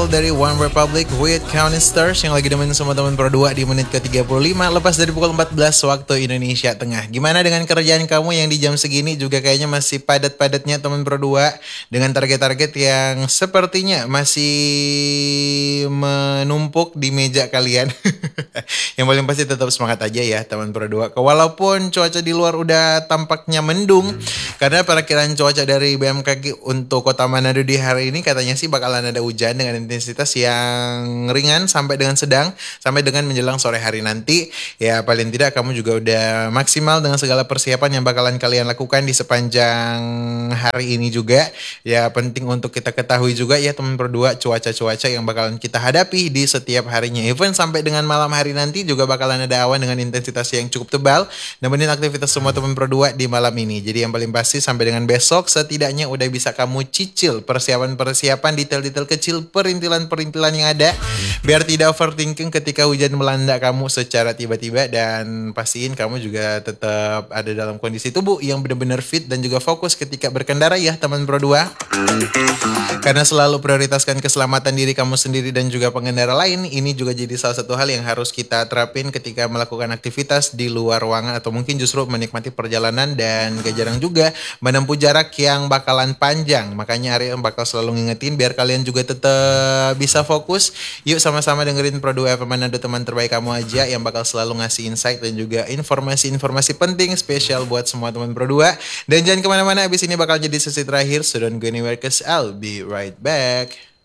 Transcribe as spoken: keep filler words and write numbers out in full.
official dari One Republic with Counting Stars yang lagi demen sama teman Pro dua di menit ke tiga puluh lima lepas dari pukul empat belas waktu Indonesia Tengah. Gimana dengan kerjaan kamu yang di jam segini juga kayaknya masih padat-padatnya teman Pro dua dengan target-target yang sepertinya masih menumpuk di meja kalian. Yang paling pasti tetap semangat aja ya teman Pro dua. Walaupun cuaca di luar udah tampaknya mendung karena perakiraan cuaca dari B M K G untuk Kota Manado di hari ini katanya sih bakalan ada hujan dengan intensitas yang ringan sampai dengan sedang sampai dengan menjelang sore hari nanti. Ya paling tidak kamu juga udah maksimal dengan segala persiapan yang bakalan kalian lakukan di sepanjang hari ini juga. Ya penting untuk kita ketahui juga ya teman Pro dua cuaca-cuaca yang bakalan kita hadapi di setiap harinya. Even sampai dengan malam hari nanti juga bakalan ada awan dengan intensitas yang cukup tebal nemenin aktivitas semua teman Pro dua di malam ini. Jadi yang paling pasti sampai dengan besok setidaknya udah bisa kamu cicil persiapan-persiapan detail-detail kecil perintilan-perintilan yang ada biar tidak overthinking ketika hujan melanda kamu secara tiba-tiba dan pastiin kamu juga tetap ada dalam kondisi tubuh yang benar-benar fit dan juga fokus ketika berkendara ya teman Pro dua. Karena selalu prioritaskan keselamatan diri kamu sendiri dan juga pengendara lain, ini juga jadi salah satu hal yang harus kita terapin ketika melakukan aktivitas di luar ruangan atau mungkin justru menikmati perjalanan dan gak jarang juga menempuh jarak yang bakalan panjang. Makanya Ari bakal selalu ngingetin biar kalian juga tetap bisa fokus. Yuk sama-sama dengerin Pro dua F M Manado, teman terbaik kamu aja yang bakal selalu ngasih insight dan juga informasi-informasi penting spesial buat semua teman Pro dua. Dan jangan kemana-mana, abis ini bakal jadi sesi terakhir, so don't go anywhere cause I'll be right back.